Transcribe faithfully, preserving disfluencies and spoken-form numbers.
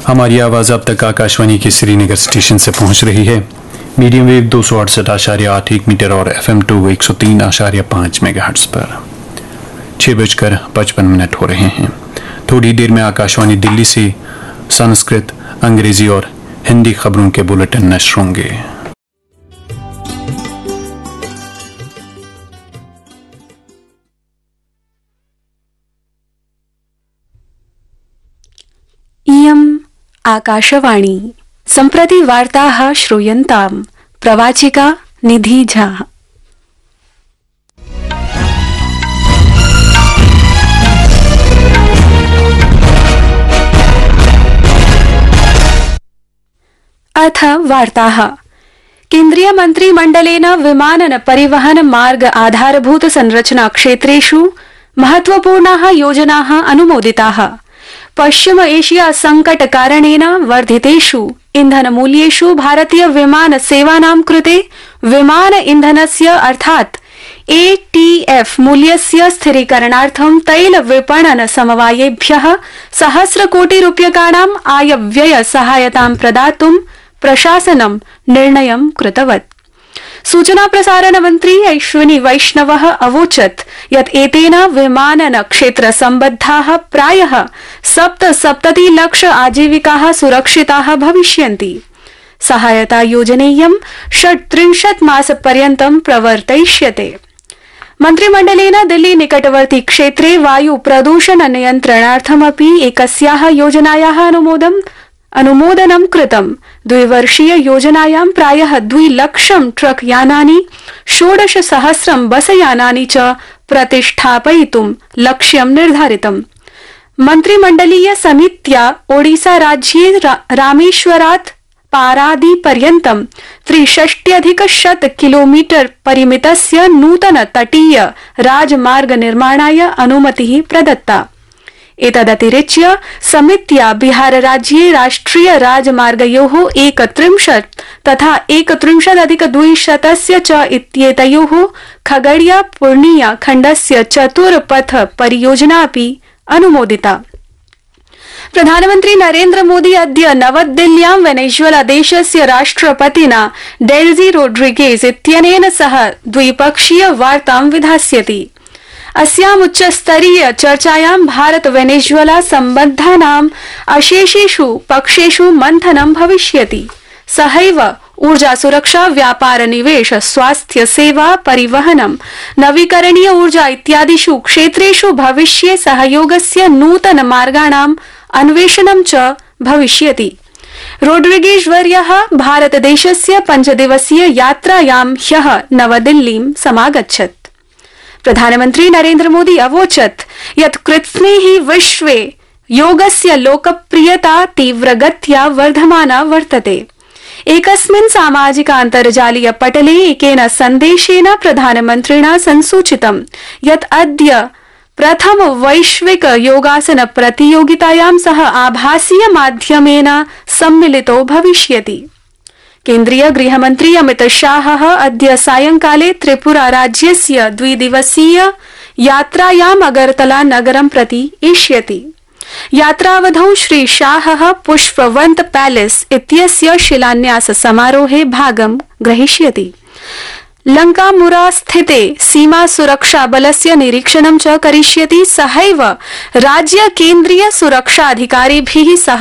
हमारी आवाज़ अब तक आकाशवाणी के श्रीनगर स्टेशन से पहुंच रही है। मीडियम वेव दो सौ अड़सठ आशार्य आठ एक मीटर और एफ एम टू एक सौ तीन आशार्य पाँच मेगा हर्ट्स पर छः बजकर पचपन मिनट हो रहे हैं। थोड़ी देर में आकाशवाणी दिल्ली से संस्कृत, अंग्रेजी और हिंदी खबरों के बुलेटिन नश्र होंगे। इयम् आकाशवाणी। सम्प्रति वार्ताः श्रूयन्ताम्। प्रवाचिका निधि झा। अथ वार्ताः। केन्द्रीय मन्त्रिमण्डलेन विमानन परिवहन मार्ग आधारभूत संरचना क्षेत्रेषु महत्वपूर्णाः योजनाः अनुमोदिताः। पश्चिम एशिया संकट कारणेन वर्धितेषु इंधनमूल्येषु भारतीय विमान सेवानां कृते विमान इंधनस्य अर्थात् एटीएफ मूल्यस्य स्थिरीकरणार्थं तैल विपणन समवायेभ्यः सहस्र कोटि रूप्यकाणां आयव्यय सहायतां प्रदातुं प्रशासनं निर्णयं कृतवत्। सूचना प्रसारण मंत्री अश्विनी वैष्णवः अवोचत् यत् एतेन विमानन क्षेत्र सम्बद्धाः प्रायः सप्तसप्तति लक्ष आजीविकाः सुरक्षिताः भविष्यन्ति। सहायता योजनेयं षट्त्रिंशत् मासपर्यन्तं प्रवर्तयिष्यते। मन्त्रिमण्डलेन दिल्ली निकटवर्ती क्षेत्रे वायु प्रदूषण नियन्त्रणार्थमपि एकस्याः योजनायाः अनुमोदनं अनुमोदनं कृतम्। द्विवर्षीय योजनायां प्रायः द्विलक्षं ट्रक यानानि, षोडश सहस्रं बसयानानि च प्रतिष्ठापयितुं लक्ष्यं निर्धारितम्। मन्त्रिमण्डलीय समित्या ओडिसा राज्ये रा, रामेश्वरात् पारादी पर्यन्तं त्रिषष्ट्यधिक शत किलोमीटर परिमितस्य नूतन तटीय राजमार्ग निर्माणाय अनुमतिः प्रदत्ता। एतदतिरिच्य समित्या बिहार राज्ये राष्ट्रिय राजमार्गयोः एकत्रिंशत् तथा एकत्रिंशदधिक द्विशतस्य च इत्येतयोः खगड़िया पूर्णिया खण्डस्य चतुर्पथ परियोजना अपि अनुमोदिता। प्रधानमन्त्री नरेन्द्र मोदी अद्य नवदिल्ल्यां वेनेजुएला देशस्य राष्ट्रपतिना डेल्जी रोड्रिगेज इत्यनेन सह द्विपक्षीय वार्तां विधास्यति। अस्याम् उच्चस्तरीय चर्चायां भारत वेनेजुएला सम्बद्धानाम् अशेषेषु पक्षेषु मन्थनं भविष्यति। सहैव ऊर्जा सुरक्षा, व्यापार, निवेश, स्वास्थ्य सेवा, परिवहनं, नवीकरणीय ऊर्जा इत्यादिषु क्षेत्रेषु भविष्ये सहयोगस्य नूतन मार्गाणाम् अन्वेषणं च भविष्यति। रोड्रिगेज वर्यः भारतदेशस्य पञ्चदिवसीय यात्रायां ह्यः नवदिल्लीं समागच्छत्। प्रधानमन्त्री नरेन्द्र मोदी अवोचत् यत् कृत्स्नेहि विश्वे योगस्य लोकप्रियता तीव्रगत्या वर्धमाना वर्तते। एकस्मिन् सामाजिक अन्तर्जालीय पटले एकेन सन्देशेन प्रधानमन्त्रिणा संसूचितं यत् अद्य प्रथम वैश्विक योगासन प्रतियोगितायां सह आभासीय माध्यमेन सम्मिलितो भविष्यति। केन्द्रीय गृहमन्त्री अमित शाहः अद्य सायंकाले त्रिपुरा राज्यस्य द्विदिवसीय यात्रायाम् अगरतला नगरं प्रति एष्यति। यात्रावधौ श्री शाहः पुष्पवन्त पैलेस इत्यस्य शिलान्यास समारोहे भागं ग्रहीष्यति। लंकामुरा स्थिते सीमा सुरक्षा बलस्य निरीक्षणं च करिष्यति। सहैव राज्य केन्द्रीय सुरक्षाधिकारिभिः सह